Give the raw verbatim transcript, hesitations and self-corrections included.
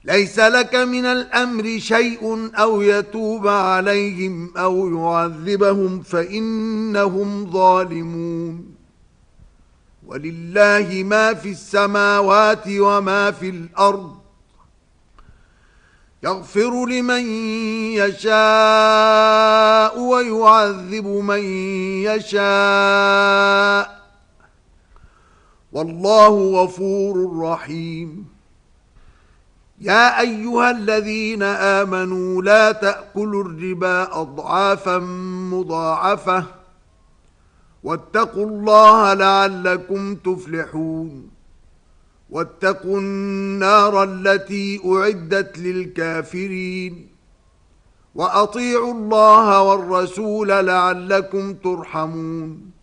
ليس لك من الأمر شيء أو يتوب عليهم أو يعذبهم فإنهم ظالمون. ولله ما في السماوات وما في الأرض، يغفر لمن يشاء ويعذب من يشاء، والله غفور رحيم. يا أيها الذين آمنوا لا تأكلوا الربا أضعافا مضاعفة، واتقوا الله لعلكم تفلحون. واتقوا النار التي أعدت للكافرين، وأطيعوا الله والرسول لعلكم ترحمون.